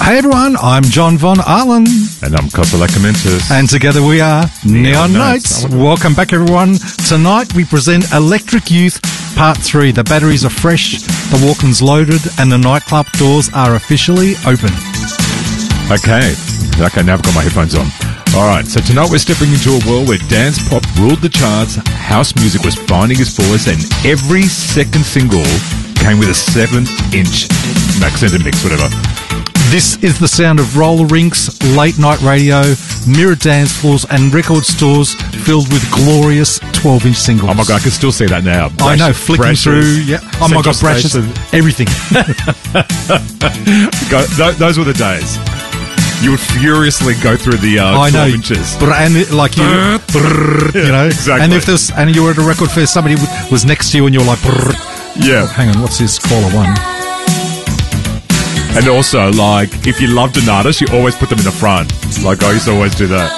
Hey everyone, I'm John Von Arlen. And I'm Kosala Comentis. And together we are Neon Notes. Welcome back everyone. Tonight we present Electric Youth Part 3. The batteries are fresh, the walk-ins loaded, and the nightclub doors are officially open. Okay, now I've got my headphones on. Alright, so tonight we're stepping into a world where dance pop ruled the charts, house music was finding its voice, and every second single came with a 7-inch accented mix, whatever. This is the sound of roller rinks, late night radio, mirror dance floors, and record stores filled with glorious 12-inch singles. Oh my god, I can still see that now. I know, flicking through. Yeah. Oh my god, brushes, everything. Those were the days. You would furiously go through the 12 inches. And like you know, exactly. And if there's, and you were at a record fair, somebody was next to you, and you're like, yeah. Oh, hang on, what's this caller one? And also, like, if you loved an artist, you always put them in the front. Like, I used to always do that.